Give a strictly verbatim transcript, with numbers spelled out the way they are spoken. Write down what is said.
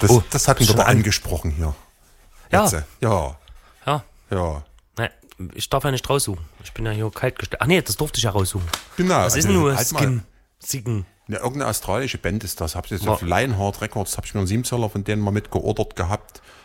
Das, Oh, das hat mich schon aber an- angesprochen hier. Ja. Jetzt, ja, Ja. ja. Nein, ich darf ja nicht raussuchen. Ich bin ja hier kalt gestellt. Ach nee, das durfte ich ja raussuchen. Genau. Was ist also, denn nur halt mal, Skin? Siegen. eine, irgendeine australische Band ist das. Hab ich jetzt War- auf Lionheart Records, habe ich mir einen Siebzehner von denen mal mitgeordert gehabt.